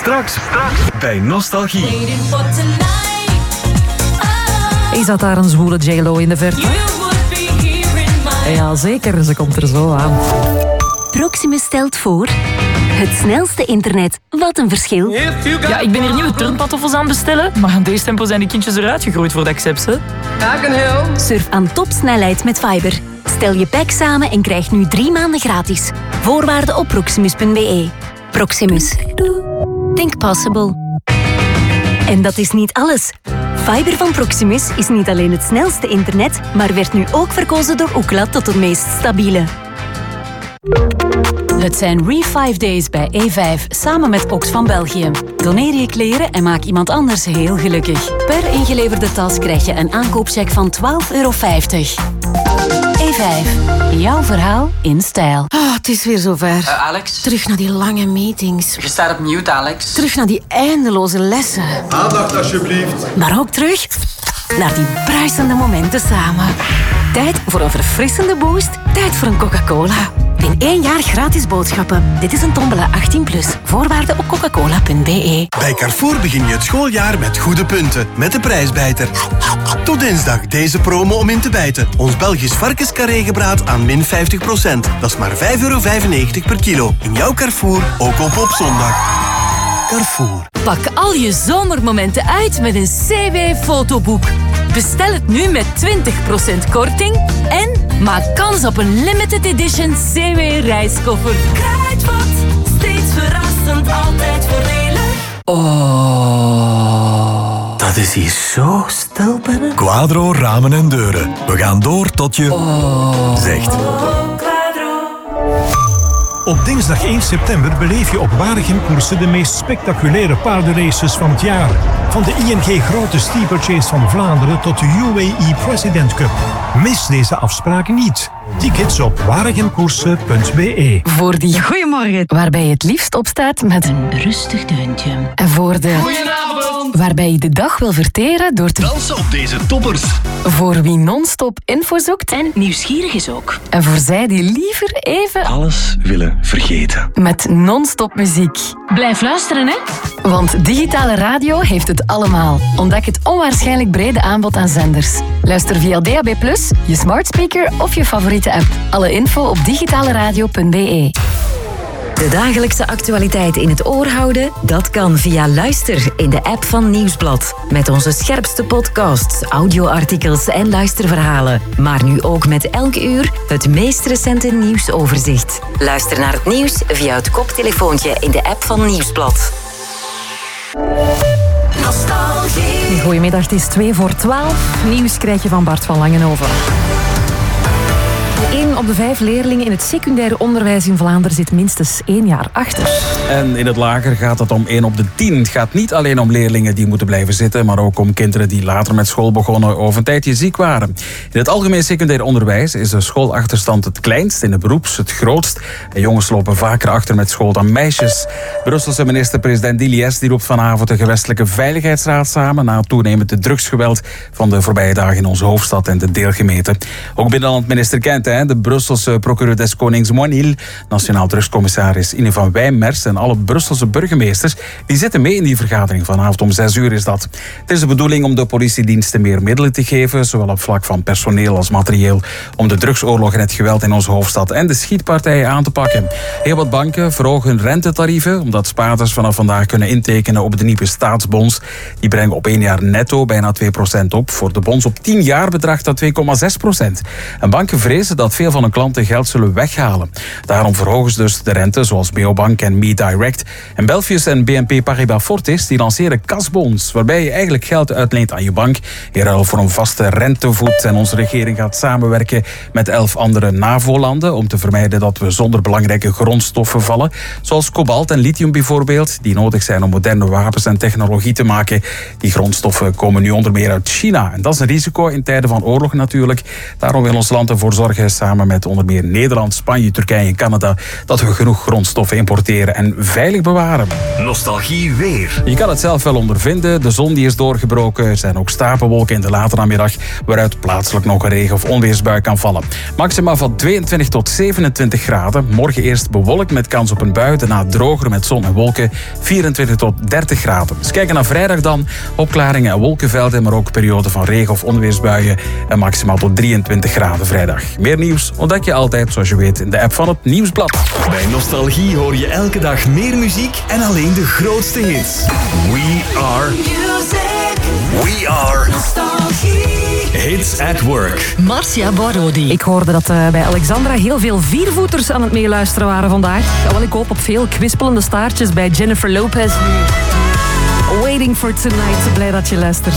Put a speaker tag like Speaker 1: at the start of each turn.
Speaker 1: Straks bij Nostalgie.
Speaker 2: Is dat daar een zwoele J-Lo in de verte? Ja, zeker. Ze komt er zo aan.
Speaker 3: Proximus stelt voor... Het snelste internet. Wat een verschil.
Speaker 4: Ja, ik ben hier nieuwe turnpantoffels aan het bestellen, maar aan deze tempo zijn die kindjes eruit gegroeid voor de accepts, hè.
Speaker 3: Surf aan topsnelheid met Fiber. Stel je pack samen en krijg nu 3 maanden gratis. Voorwaarden op proximus.be. Proximus. Think possible. En dat is niet alles. Fiber van Proximus is niet alleen het snelste internet, maar werd nu ook verkozen door Ookla tot de meest stabiele.
Speaker 5: Het zijn Re5 Days bij E5, samen met Ox van België. Doneer je kleren en maak iemand anders heel gelukkig. Per ingeleverde tas krijg je een aankoopcheck van €12,50. E5, jouw verhaal in stijl.
Speaker 6: Het is weer zover.
Speaker 7: Alex?
Speaker 6: Terug naar die lange meetings.
Speaker 7: Je staat op mute, Alex.
Speaker 6: Terug naar die eindeloze lessen.
Speaker 8: Aandacht alsjeblieft.
Speaker 6: Maar ook terug naar die bruisende momenten samen. Tijd voor een verfrissende boost. Tijd voor een Coca-Cola. In 1 jaar gratis boodschappen. Dit is een tombola 18+. Voorwaarden op coca-cola.be.
Speaker 9: Bij Carrefour begin je het schooljaar met goede punten. Met de prijsbijter. Tot dinsdag deze promo om in te bijten. Ons Belgisch varkenscarré-gebraad aan min 50%. Dat is maar €5,95 per kilo. In jouw Carrefour, ook op zondag. Carrefour.
Speaker 5: Pak al je zomermomenten uit met een CW-fotoboek. Bestel het nu met 20% korting en maak kans op een limited edition CW-reiskoffer.
Speaker 10: Kruidvat, steeds verrassend, altijd voordelig.
Speaker 9: Oh, dat is hier zo stil binnen.
Speaker 1: Quadro Ramen en Deuren. We gaan door tot je zegt.
Speaker 11: Op dinsdag 1 september beleef je op Waregem Koersen de meest spectaculaire paardenraces van het jaar. Van de ING Grote Steeplechase van Vlaanderen tot de UAE President Cup. Mis deze afspraken niet. Tickets op waregemkoersen.be.
Speaker 5: Voor die goeiemorgen, waarbij je het liefst opstaat met een rustig deuntje. En voor de...
Speaker 10: Goedenavond!
Speaker 5: Waarbij je de dag wil verteren door te...
Speaker 8: Dansen op deze toppers.
Speaker 5: Voor wie non-stop info zoekt.
Speaker 10: En nieuwsgierig is ook.
Speaker 5: En voor zij die liever even...
Speaker 8: Alles willen vergeten.
Speaker 5: Met non-stop muziek.
Speaker 10: Blijf luisteren, hè?
Speaker 5: Want digitale radio heeft het allemaal. Ontdek het onwaarschijnlijk brede aanbod aan zenders. Luister via DAB+, je smart speaker of je favoriete app. Alle info op digitaleradio.be.
Speaker 2: De dagelijkse actualiteit in het oor houden? Dat kan via Luister in de app van Nieuwsblad. Met onze scherpste podcasts, audioartikels en luisterverhalen. Maar nu ook met elk uur het meest recente nieuwsoverzicht. Luister naar het nieuws via het koptelefoontje in de app van Nieuwsblad.
Speaker 10: Nostalgie.
Speaker 2: Goedemiddag, het is 2:45. Nieuws krijg je van Bart van Langenhoven. 1 op de 5 leerlingen in het secundair onderwijs in Vlaanderen zit minstens 1 jaar achter.
Speaker 12: En in het lager gaat het om 1 op de 10. Het gaat niet alleen om leerlingen die moeten blijven zitten, maar ook om kinderen die later met school begonnen of een tijdje ziek waren. In het algemeen secundair onderwijs is de schoolachterstand het kleinst, in het beroeps het grootst. En jongens lopen vaker achter met school dan meisjes. Brusselse minister-president Diliès die roept vanavond de gewestelijke veiligheidsraad samen na het toenemende drugsgeweld van de voorbije dagen in onze hoofdstad en de deelgemeenten. Ook binnenland minister Kent, de Brusselse procureur des Konings Moinil, nationaal drugscommissaris Ine van Wijmers en alle Brusselse burgemeesters, die zitten mee in die vergadering. Vanavond om 6 uur is dat. Het is de bedoeling om de politiediensten meer middelen te geven, zowel op vlak van personeel als materieel, om de drugsoorlog en het geweld in onze hoofdstad en de schietpartijen aan te pakken. Heel wat banken verhogen hun rentetarieven, omdat spaarders vanaf vandaag kunnen intekenen op de nieuwe staatsbonds. Die brengen op 1 jaar netto bijna 2% op. Voor de bonds op 10 jaar bedraagt dat 2,6%. En banken vrezen dat veel van hun klanten geld zullen weghalen. Daarom verhogen ze dus de rente, zoals Beobank en MeDirect. En Belfius en BNP Paribas Fortis die lanceren kasbonds, waarbij je eigenlijk geld uitleent aan je bank in ruil voor een vaste rentevoet. En onze regering gaat samenwerken met 11 andere NAVO-landen om te vermijden dat we zonder belangrijke grondstoffen vallen, zoals kobalt en lithium bijvoorbeeld, die nodig zijn om moderne wapens en technologie te maken. Die grondstoffen komen nu onder meer uit China. En dat is een risico in tijden van oorlog natuurlijk. Daarom wil ons land ervoor zorgen samen met onder meer Nederland, Spanje, Turkije en Canada dat we genoeg grondstoffen importeren en veilig bewaren.
Speaker 1: Nostalgie weer.
Speaker 12: Je kan het zelf wel ondervinden. De zon die is doorgebroken. Er zijn ook stapelwolken in de late namiddag waaruit plaatselijk nog een regen- of onweersbui kan vallen. Maxima van 22 tot 27 graden. Morgen eerst bewolkt met kans op een bui. Daarna droger met zon en wolken. 24 tot 30 graden. Dus kijken naar vrijdag dan. Opklaringen en wolkenvelden, maar ook perioden van regen- of onweersbuien. En maximaal tot 23 graden vrijdag. Meer nieuws ontdek je altijd, zoals je weet, in de app van het Nieuwsblad.
Speaker 1: Bij Nostalgie hoor je elke dag meer muziek en alleen de grootste hits. We are Nostalgie. Hits at Work.
Speaker 10: Marcia Barodi.
Speaker 7: Ik hoorde dat bij Alexandra heel veel viervoeters aan het meeluisteren waren vandaag. Ja, wel, ik hoop op veel kwispelende staartjes bij Jennifer Lopez nu. Waiting for Tonight. Blij dat je luistert.